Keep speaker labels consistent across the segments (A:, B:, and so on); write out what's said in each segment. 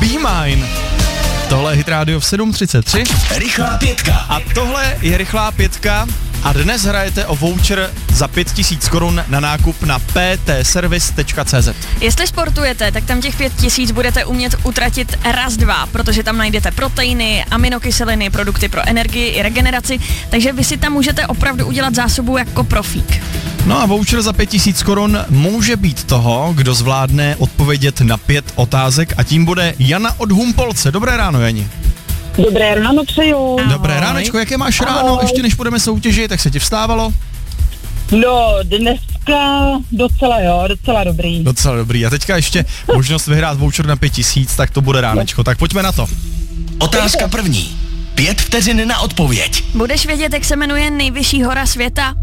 A: Be Mine. Tohle je Hit Radio v 7:33.
B: Rychlá pětka.
A: A tohle je Rychlá pětka a dnes hrajete o voucher za 5000 korun na nákup na ptservice.cz.
C: Jestli sportujete, tak tam těch 5000 budete umět utratit raz, dva, protože tam najdete proteiny, aminokyseliny, produkty pro energii i regeneraci, takže vy si tam můžete opravdu udělat zásobu jako profík.
A: No a voucher za 5000 korun může být toho, kdo zvládne odpovědět na 5 otázek a tím bude Jana od Humpolce. Dobré ráno, Jani.
D: Dobré ráno přeju.
A: Dobré ránečko, jaké máš ráno?
D: Ahoj.
A: Ještě než budeme soutěžit, tak se ti vstávalo?
D: No, dneska docela dobrý.
A: Docela dobrý. A teďka ještě možnost vyhrát voucher na 5000, tak to bude ránečko. Tak pojďme na to.
B: Otázka první. 5 vteřin na odpověď.
C: Budeš vědět, jak se jmenuje nejvyšší hora světa?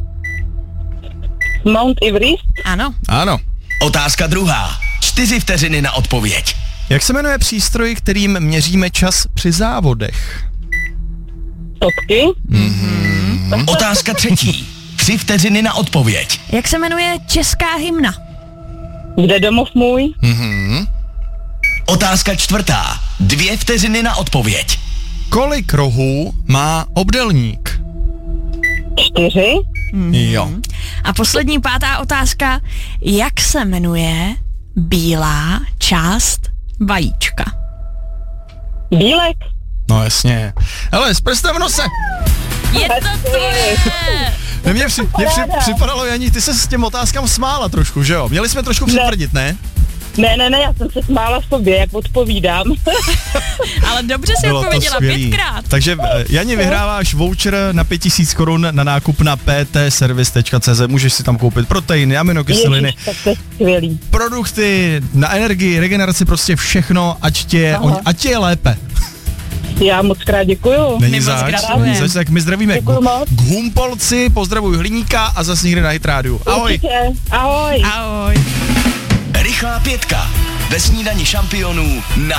D: Mount Everest,
C: Ano.
A: Ano.
B: Otázka druhá. 4 vteřiny na odpověď.
A: Jak se jmenuje přístroj, kterým měříme čas při závodech?
D: stopky,
B: Otázka třetí. 3 vteřiny na odpověď.
C: Jak se jmenuje česká hymna?
D: kde domov můj,
B: Otázka čtvrtá. 2 vteřiny na odpověď.
A: Kolik rohů má obdelník?
D: 4,
A: Jo.
C: A poslední pátá otázka. Jak se jmenuje bílá část vajíčka?
D: bílek,
A: No jasně. Hele, s prstem v nose.
C: Je to tvoje!
A: Mě připadalo, Janí, ty se s těm otázkám smála trošku, že jo? Měli jsme trošku přitvrdit, ne?
D: ne, já jsem se smála sobě, jak odpovídám.
C: Ale dobře si
A: Bylo to
C: odpověděla
A: skvělý.
C: 5krát.
A: Takže Jani, vyhráváš voucher na 5000 korun na nákup na ptservice.cz. Můžeš si tam koupit proteiny, aminokyseliny,
D: Ježiš, tak to je skvělý.
A: produkty na energii, regeneraci, prostě všechno, ať tě je lépe.
D: Já moc krát děkuju.
A: Není
C: My moc
A: zač,
C: gratulujeme.
A: není zač, tak my zdravíme
D: Děkuju moc.
A: k Humpolci, pozdravuj Hliníka a zase někde na Hit Radio. Ahoj.
D: Určitě. Ahoj.
C: Ahoj.
B: Rychlá pětka. Ve snídani šampionů na